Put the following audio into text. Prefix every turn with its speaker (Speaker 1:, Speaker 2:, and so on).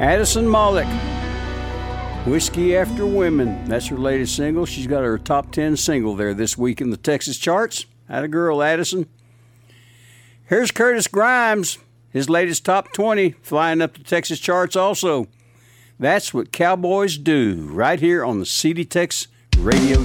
Speaker 1: Addison Malik, Whiskey After Women. That's her latest single. She's got her top 10 single there this week in the Texas charts. Atta girl, Addison. Here's Curtis Grimes, his latest top 20, flying up the Texas charts also. That's what cowboys do, right here on the CD Tex Radio